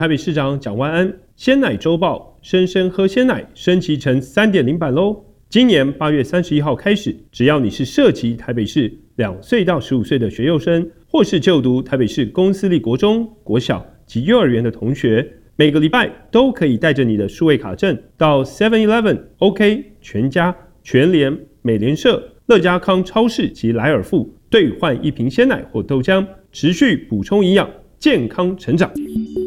台北市长蒋万安鲜奶周报生生喝鲜奶升级成 3.0 版喽。今年8月31号开始，只要你是涉及台北市2岁到15岁的学幼生，或是就读台北市公私立国中、国小及幼儿园的同学，每个礼拜都可以带着你的数位卡证到 7-Eleven、OK、全家、全联、美联社、乐家康超市及莱尔富兑换1瓶鲜奶或豆浆，持续补充营养，健康成长。